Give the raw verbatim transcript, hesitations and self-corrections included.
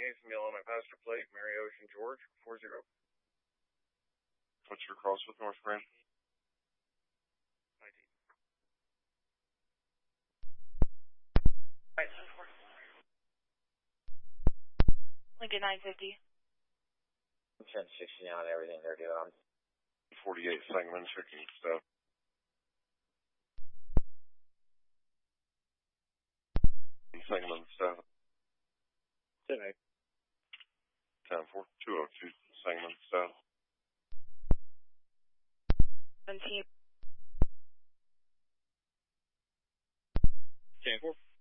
twenty-eighth, meal on my passenger plate, Mary Ocean, George, four zero. What's your cross with North Grand? nineteen. Right. Lincoln nine fifty. ten sixty on everything they're doing. forty-eight Sangamon, checking stuff. Sangamon, stuff. ten eight. ten four, two oh two, Sangamon, stuff. seventeen. ten four.